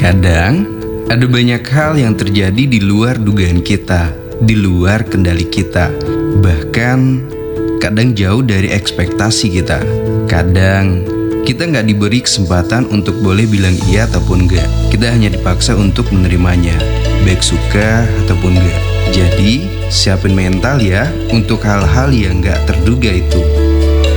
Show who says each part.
Speaker 1: Kadang ada banyak hal yang terjadi di luar dugaan kita, di luar kendali kita, bahkan kadang jauh dari ekspektasi kita. Kadang kita nggak diberi kesempatan untuk boleh bilang iya ataupun enggak. Kita hanya dipaksa untuk menerimanya, baik suka ataupun enggak. Jadi siapin mental ya untuk hal-hal yang nggak terduga itu.